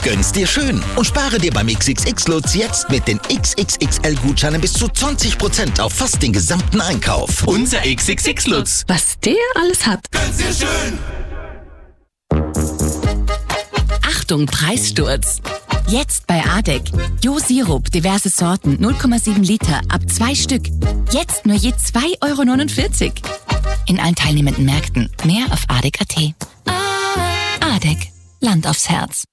Gönn's dir schön und spare dir beim XXX-Lutz jetzt mit den XXXL-Gutscheinen bis zu 20% auf fast den gesamten Einkauf. Unser XXX-Lutz. Was der alles hat. Gönn's dir schön. Achtung, Preissturz. Jetzt bei Adek. Jo-Sirup, diverse Sorten, 0,7 Liter, ab 2 Stück. Jetzt nur je 2,49 €. In allen teilnehmenden Märkten. Mehr auf adek.at. Adek, Land aufs Herz.